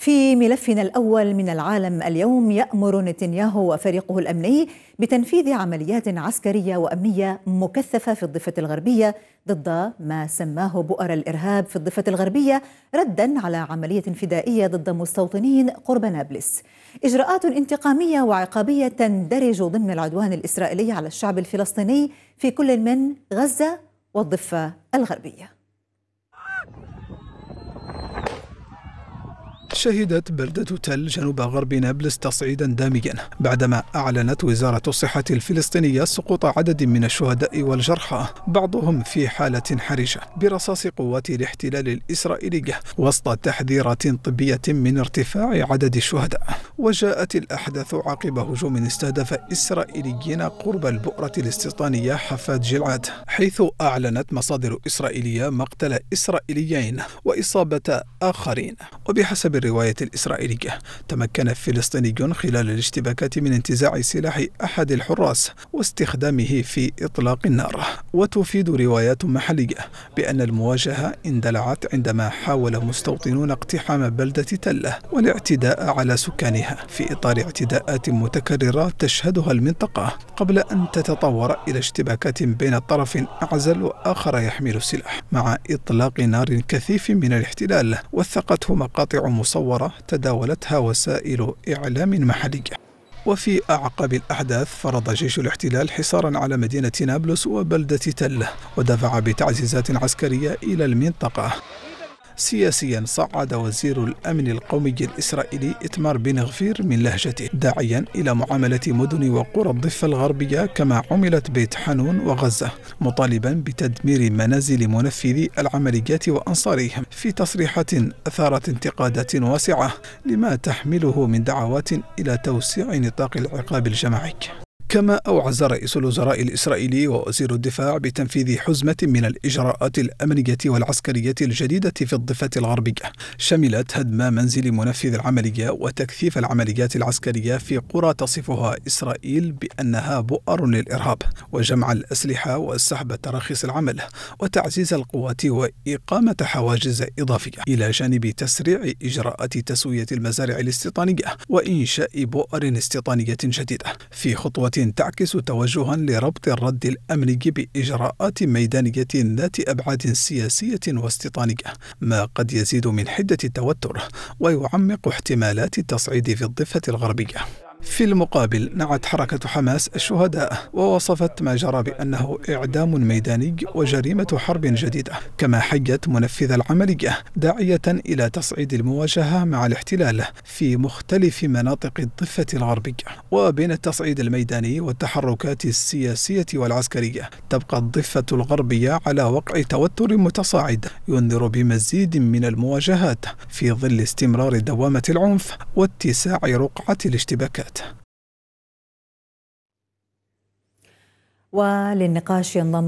في ملفنا الأول من العالم اليوم، يأمر نتنياهو وفريقه الأمني بتنفيذ عمليات عسكرية وأمنية مكثفة في الضفة الغربية ضد ما سماه بؤر الإرهاب في الضفة الغربية، رداً على عملية فدائية ضد مستوطنين قرب نابلس. إجراءات انتقامية وعقابية تندرج ضمن العدوان الإسرائيلي على الشعب الفلسطيني في كل من غزة والضفة الغربية. شهدت بلدة تل جنوب غرب نابلس تصعيدا داميا بعدما أعلنت وزارة الصحة الفلسطينية سقوط عدد من الشهداء والجرحى، بعضهم في حالة حرجة، برصاص قوات الاحتلال الإسرائيلي، وسط تحذيرات طبية من ارتفاع عدد الشهداء. وجاءت الأحداث عقب هجوم استهدف إسرائيليين قرب البؤرة الاستيطانية حفاد جلعاد، حيث أعلنت مصادر إسرائيلية مقتل إسرائيليين وإصابة آخرين. وبحسب الرواية الإسرائيلية، تمكن فلسطيني خلال الاشتباكات من انتزاع سلاح أحد الحراس واستخدامه في إطلاق النار. وتفيد روايات محلية بأن المواجهة اندلعت عندما حاول مستوطنون اقتحام بلدة تل والاعتداء على سكانها في إطار اعتداءات متكررة تشهدها المنطقة، قبل أن تتطور إلى اشتباكات بين طرف أعزل وآخر يحمل السلاح، مع إطلاق نار كثيف من الاحتلال وثقته مقاطع مصورة تداولتها وسائل إعلام محلية. وفي أعقاب الأحداث فرض جيش الاحتلال حصارا على مدينة نابلس وبلدة تل، ودفع بتعزيزات عسكرية إلى المنطقة. سياسيا، صعد وزير الأمن القومي الإسرائيلي إتمار بن غفير من لهجته، داعيا إلى معاملة مدن وقرى الضفة الغربية كما عملت بيت حانون وغزة، مطالبا بتدمير منازل منفذي العمليات وأنصارهم، في تصريحات أثارت انتقادات واسعة لما تحمله من دعوات إلى توسيع نطاق العقاب الجماعي. كما أوعز رئيس الوزراء الإسرائيلي ووزير الدفاع بتنفيذ حزمة من الإجراءات الأمنية والعسكرية الجديدة في الضفة الغربية، شملت هدم منزل منفذ العملية وتكثيف العمليات العسكرية في قرى تصفها إسرائيل بأنها بؤر للإرهاب، وجمع الأسلحة وسحب تراخيص العمل، وتعزيز القوات وإقامة حواجز إضافية، إلى جانب تسريع إجراءات تسوية المزارع الاستيطانية وإنشاء بؤر استيطانية جديدة، في خطوة تعكس توجها لربط الرد الأمني بإجراءات ميدانية ذات أبعاد سياسية واستيطانية، ما قد يزيد من حدة التوتر ويعمق احتمالات التصعيد في الضفة الغربية. في المقابل، نعت حركة حماس الشهداء ووصفت ما جرى بأنه إعدام ميداني وجريمة حرب جديدة، كما حيت منفذ العملية داعية إلى تصعيد المواجهة مع الاحتلال في مختلف مناطق الضفة الغربية. وبين التصعيد الميداني والتحركات السياسية والعسكرية، تبقى الضفة الغربية على وقع توتر متصاعد ينذر بمزيد من المواجهات في ظل استمرار دوامة العنف واتساع رقعة الاشتباكات. وللنقاش ينضم